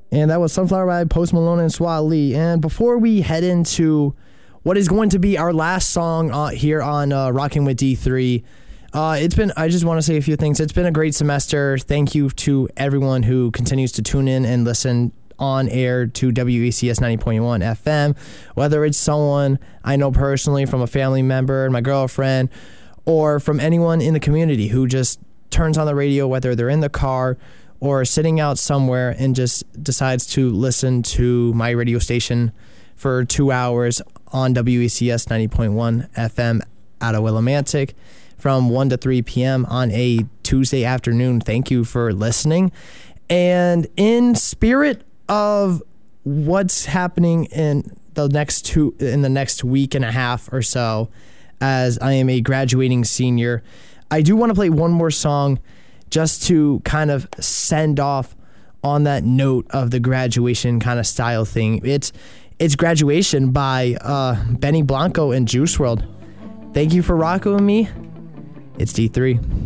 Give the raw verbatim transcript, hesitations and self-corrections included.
And that was Sunflower by Post Malone and Swat Lee. And before we head into what is going to be our last song uh, here on uh, Rocking with D three, uh, it's been, I just want to say a few things. It's been a great semester. Thank you to everyone who continues to tune in and listen on air to W E C S ninety point one F M, whether it's someone I know personally from a family member, my girlfriend, or from anyone in the community who just turns on the radio, whether they're in the car or sitting out somewhere and just decides to listen to my radio station for two hours on W E C S ninety point one F M out of Willimantic from one to three p.m. on a Tuesday afternoon. Thank you for listening. And in spirit of what's happening in the next two in the next week and a half or so, as I am a graduating senior, I do want to play one more song just to kind of send off on that note of the graduation kind of style thing. It's it's Graduation by uh, Benny Blanco and Juice world. Thank you for rocking with me. It's D three.